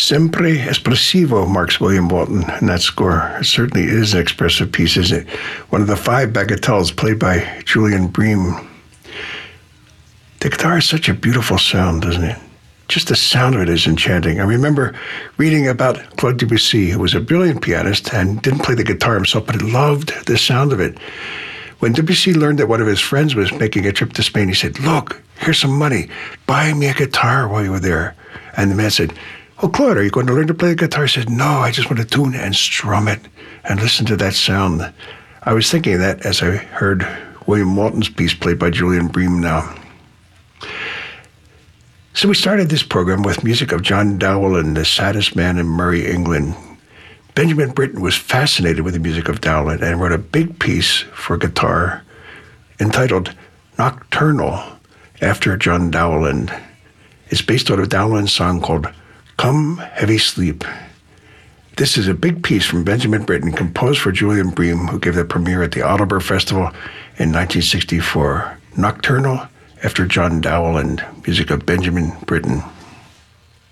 Sempre espressivo, marks William Walton in that score. It certainly is an expressive piece, isn't it? One of the 5 bagatelles played by Julian Bream. The guitar has such a beautiful sound, doesn't it? Just the sound of it is enchanting. I remember reading about Claude Debussy, who was a brilliant pianist and didn't play the guitar himself, but he loved the sound of it. When Debussy learned that one of his friends was making a trip to Spain, he said, "Look, here's some money. Buy me a guitar while you were there." And the man said, "Oh, Claude, are you going to learn to play the guitar?" He said, "No, I just want to tune and strum it and listen to that sound." I was thinking of that as I heard William Walton's piece played by Julian Bream now. So we started this program with music of John Dowell and The Saddest Man in Murray, England. Benjamin Britten was fascinated with the music of Dowell and wrote a big piece for guitar entitled Nocturnal after John Dowell. And it's based on a Dowell song called Come Heavy Sleep. This is a big piece from Benjamin Britten composed for Julian Bream, who gave the premiere at the Aldeburgh Festival in 1964. Nocturnal after John Dowell and music of Benjamin Britten.